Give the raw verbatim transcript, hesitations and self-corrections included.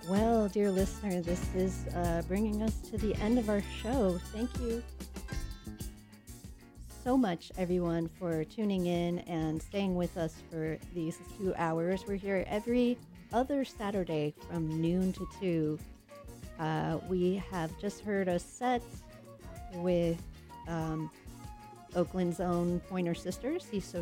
Well, dear listener, this is uh, bringing us to the end of our show. Thank you so much, everyone, for tuning in and staying with us for these two hours. We're here every other Saturday from noon to two. Uh, we have just heard a set with um, Oakland's own Pointer Sisters, Si So